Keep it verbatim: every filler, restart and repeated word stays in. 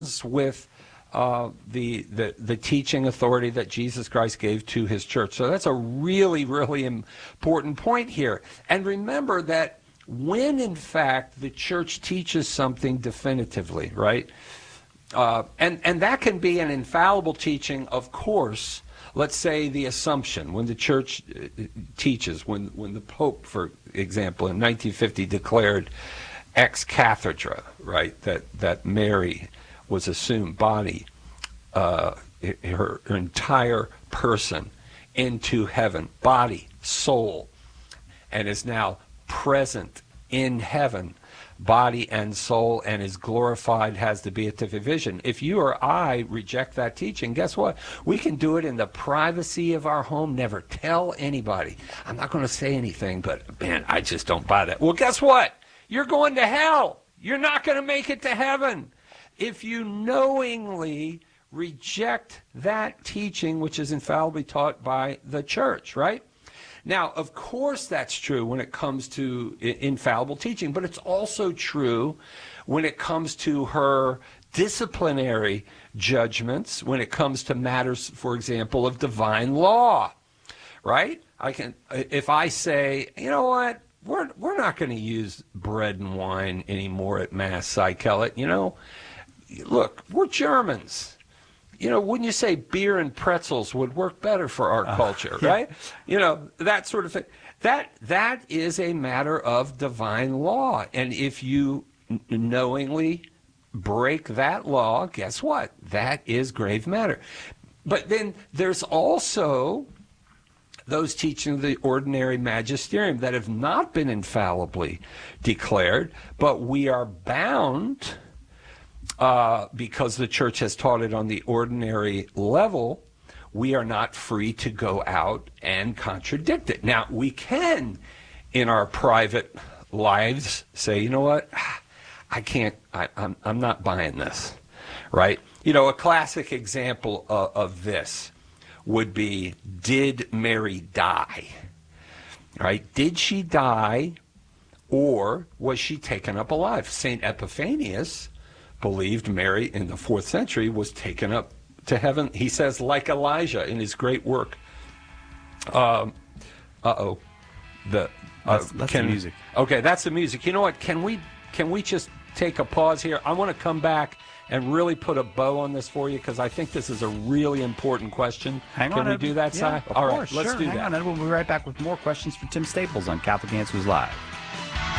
with uh, the, the the teaching authority that Jesus Christ gave to his church. So that's a really, really important point here. And remember that when, in fact, the church teaches something definitively, right? Uh, and, and that can be an infallible teaching, of course. Let's say the Assumption, when the church teaches, when, when the Pope, for example, in nineteen fifty declared ex cathedra, right, that, that Mary was assumed body, uh, her, her entire person into heaven, body, soul, and is now present in heaven, body and soul, and is glorified, has the beatific vision. If you or I reject that teaching, guess what? We can do it in the privacy of our home, never tell anybody. I'm not going to say anything, but man, I just don't buy that. Well, guess what? You're going to hell. You're not going to make it to heaven if you knowingly reject that teaching, which is infallibly taught by the church, right? Now, of course, that's true when it comes to infallible teaching, but it's also true when it comes to her disciplinary judgments, when it comes to matters, for example, of divine law, right? I can, if I say, you know what, we're we're not going to use bread and wine anymore at Mass, Cy Kellett, you know, look, we're Germans. You know, wouldn't you say beer and pretzels would work better for our uh, culture, yeah. right? You know, that sort of thing. That that is a matter of divine law. And if you knowingly break that law, guess what? That is grave matter. But then there's also those teaching the ordinary magisterium that have not been infallibly declared, but we are bound, Uh, because the church has taught it on the ordinary level, we are not free to go out and contradict it. Now, we can, in our private lives, say, you know what, I can't, I, I'm, I'm not buying this, right? You know, a classic example of, of this would be, did Mary die, right? Did she die, or was she taken up alive? Saint Epiphanius believed Mary in the fourth century was taken up to heaven. He says, like Elijah in his great work. Um, uh-oh. The, uh, that's that's can, the music. Okay, that's the music. You know what? Can we can we just take a pause here? I want to come back and really put a bow on this for you, because I think this is a really important question. Hang can on. Can we do that, Si? Yeah, of All course, right, let's sure. do Hang that. on, and we'll be right back with more questions for Tim Staples on Catholic Answers Live.